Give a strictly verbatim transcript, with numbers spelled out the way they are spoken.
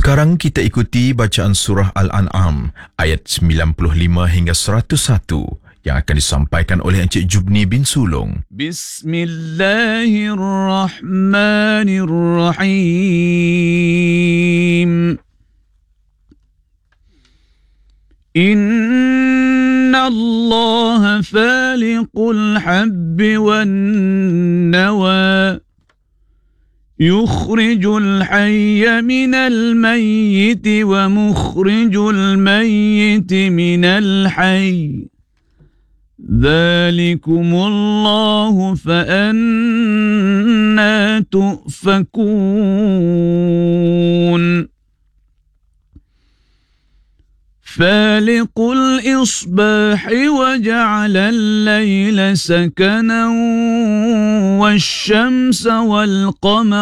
Sekarang kita ikuti bacaan surah Al-An'am ayat sembilan puluh lima hingga seratus satu yang akan disampaikan oleh Encik Jubni bin Sulong. Bismillahirrahmanirrahim. Inna Allah faliqul habbi wan nawa. يخرج الحي من الميت ومخرج الميت من الحي ذلكم الله فأنى تؤفكون فالق الإصباح وجعل الليل سكنا والشمس والقمر